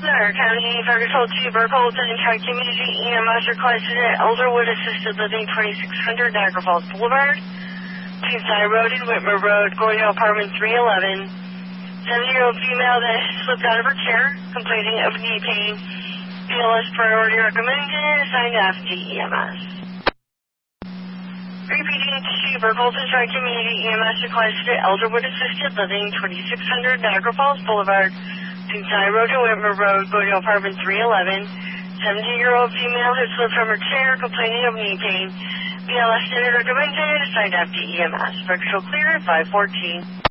Lair County Fire Control 2, Burkholz and Tri-Community EMS requested at Elderwood Assisted Living, 2600 Niagara Falls Boulevard, Toonside Road and Whitmer Road, going to apartment 311. 70-year-old female that slipped out of her chair, complaining of knee pain. BLS priority recommended, assigned to EMS. Repeating to Burkholz and Tri-Community EMS requested at Elderwood Assisted Living, 2600 Niagara Falls Boulevard, Toonside Road and Whitmer Road, going to apartment 311. 70-year-old female who slipped from her chair, complaining of knee pain. BLS standard recommended, assigned to EMS. Fire Control clear at 514.